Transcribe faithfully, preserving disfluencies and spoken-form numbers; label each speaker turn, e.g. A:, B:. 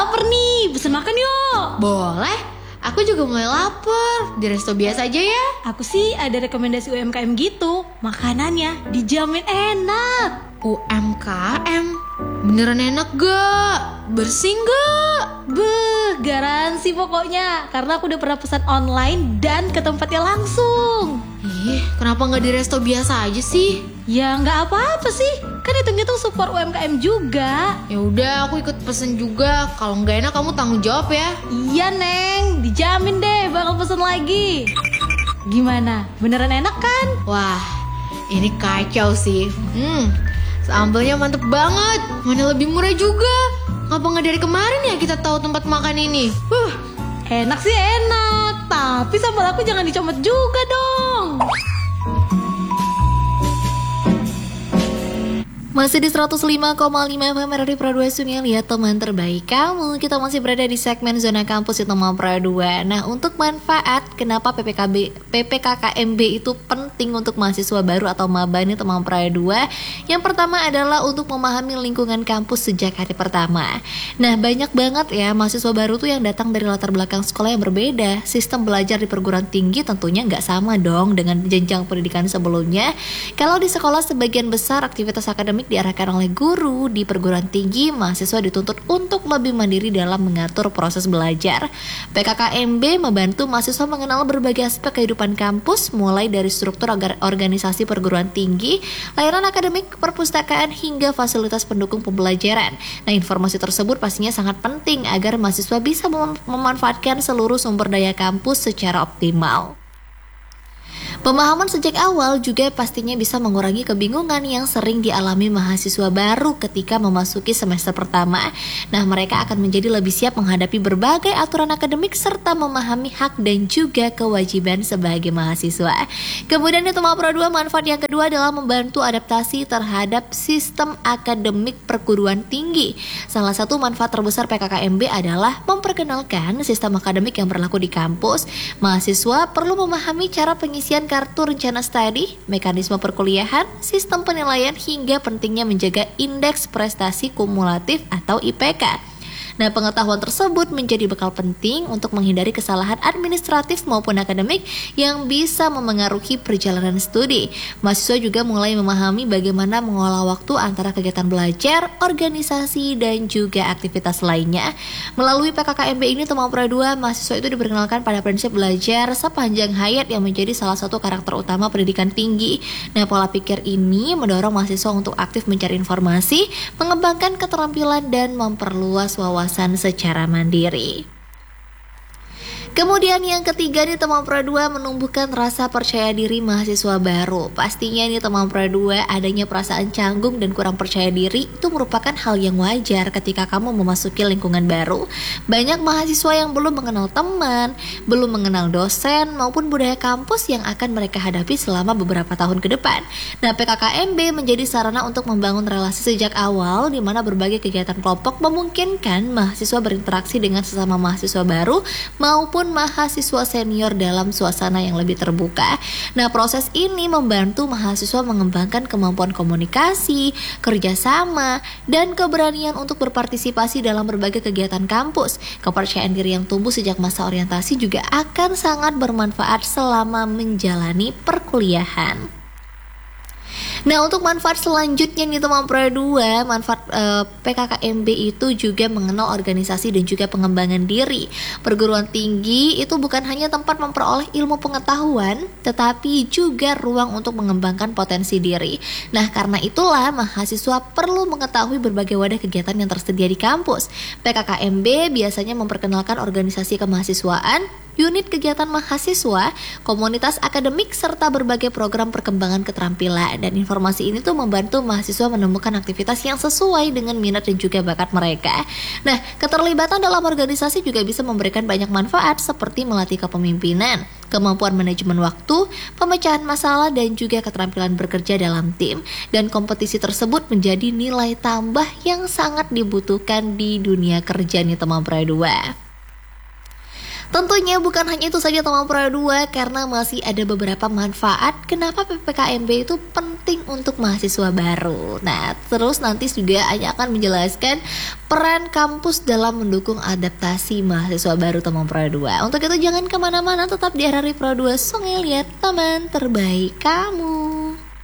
A: lapar nih, pesen makan yuk.
B: Boleh, aku juga mulai lapar. Di resto biasa aja ya.
A: Aku sih ada rekomendasi U M K M gitu, makanannya dijamin enak.
B: U M K M? Beneran enak gak? Bersih gak?
A: Beuh, garansi pokoknya. Karena aku udah pernah pesan online dan ke tempatnya langsung.
B: Ih, kenapa gak di resto biasa aja sih?
A: Ya nggak apa-apa sih, kan hitung-hitung support U M K M juga.
B: Ya udah, aku ikut pesen juga. Kalau nggak enak kamu tanggung jawab ya.
A: Iya Neng, dijamin deh bakal pesen lagi. Gimana, beneran enak kan?
B: Wah, ini kacau sih. Hmm, sambalnya mantep banget. Mana lebih murah juga. Ngapa nggak dari kemarin ya kita tahu tempat makan ini?
A: Huh, enak sih enak, tapi sambal aku jangan dicomot juga dong.
C: Masih di seratus lima koma lima F M R A D I Pro dua Sungai Lihat teman terbaik kamu. Kita masih berada di segmen Zona Kampus di Tema Pro dua. Nah, untuk manfaat kenapa P P K B, P P K K M B itu penting untuk mahasiswa baru atau maba nih Tema Pro dua. Yang pertama adalah untuk memahami lingkungan kampus sejak hari pertama. Nah, banyak banget ya mahasiswa baru tuh yang datang dari latar belakang sekolah yang berbeda. Sistem belajar di perguruan tinggi tentunya nggak sama dong dengan jenjang pendidikan sebelumnya. Kalau di sekolah sebagian besar aktivitas akademik diarahkan oleh guru, di perguruan tinggi mahasiswa dituntut untuk lebih mandiri dalam mengatur proses belajar. P K K M B membantu mahasiswa mengenal berbagai aspek kehidupan kampus, mulai dari struktur organisasi perguruan tinggi, layanan akademik, perpustakaan, hingga fasilitas pendukung pembelajaran. Nah, informasi tersebut pastinya sangat penting agar mahasiswa bisa mem- memanfaatkan seluruh sumber daya kampus secara optimal. Pemahaman sejak awal juga pastinya bisa mengurangi kebingungan yang sering dialami mahasiswa baru ketika memasuki semester pertama. Nah, mereka akan menjadi lebih siap menghadapi berbagai aturan akademik serta memahami hak dan juga kewajiban sebagai mahasiswa. Kemudian di Tema Pro dua, manfaat yang kedua adalah membantu adaptasi terhadap sistem akademik perguruan tinggi. Salah satu manfaat terbesar P K K M B adalah memperkenalkan sistem akademik yang berlaku di kampus. Mahasiswa perlu memahami cara pengisian kartu rencana studi, mekanisme perkuliahan, sistem penilaian, hingga pentingnya menjaga indeks prestasi kumulatif atau I P K. Nah, pengetahuan tersebut menjadi bekal penting untuk menghindari kesalahan administratif maupun akademik yang bisa memengaruhi perjalanan studi. Mahasiswa juga mulai memahami bagaimana mengolah waktu antara kegiatan belajar, organisasi, dan juga aktivitas lainnya. Melalui P K K M B ini, Tema Pro dua, mahasiswa itu diperkenalkan pada prinsip belajar sepanjang hayat yang menjadi salah satu karakter utama pendidikan tinggi. Nah, pola pikir ini mendorong mahasiswa untuk aktif mencari informasi, mengembangkan keterampilan, dan memperluas wawasan secara mandiri. Kemudian yang ketiga di Tema Pro dua, menumbuhkan rasa percaya diri mahasiswa baru. Pastinya di Tema Pro dua adanya perasaan canggung dan kurang percaya diri itu merupakan hal yang wajar ketika kamu memasuki lingkungan baru. Banyak mahasiswa yang belum mengenal teman, belum mengenal dosen maupun budaya kampus yang akan mereka hadapi selama beberapa tahun ke depan. Nah, P K K M B menjadi sarana untuk membangun relasi sejak awal, di mana berbagai kegiatan kelompok memungkinkan mahasiswa berinteraksi dengan sesama mahasiswa baru maupun mahasiswa senior dalam suasana yang lebih terbuka. Nah, proses ini membantu mahasiswa mengembangkan kemampuan komunikasi, kerjasama, dan keberanian untuk berpartisipasi dalam berbagai kegiatan kampus. Kepercayaan diri yang tumbuh sejak masa orientasi juga akan sangat bermanfaat selama menjalani perkuliahan. Nah, untuk manfaat selanjutnya nih Tema Pro dua, manfaat uh, P K K M B itu juga mengenal organisasi dan juga pengembangan diri. Perguruan tinggi itu bukan hanya tempat memperoleh ilmu pengetahuan, tetapi juga ruang untuk mengembangkan potensi diri. Nah, karena itulah mahasiswa perlu mengetahui berbagai wadah kegiatan yang tersedia di kampus. P K K M B biasanya memperkenalkan organisasi kemahasiswaan, unit kegiatan mahasiswa, komunitas akademik, serta berbagai program perkembangan keterampilan. Dan informasi ini tuh membantu mahasiswa menemukan aktivitas yang sesuai dengan minat dan juga bakat mereka. Nah, keterlibatan dalam organisasi juga bisa memberikan banyak manfaat seperti melatih kepemimpinan, kemampuan manajemen waktu, pemecahan masalah, dan juga keterampilan bekerja dalam tim. Dan kompetisi tersebut menjadi nilai tambah yang sangat dibutuhkan di dunia kerja nih Tema Pro dua. Tentunya bukan hanya itu saja teman Pro dua, karena masih ada beberapa manfaat kenapa P P K M B itu penting untuk mahasiswa baru. Nah, terus nanti juga Anya akan menjelaskan peran kampus dalam mendukung adaptasi mahasiswa baru teman Pro dua. Untuk itu jangan kemana-mana, tetap di R R I Pro dua Sungai Liat, teman terbaik kamu.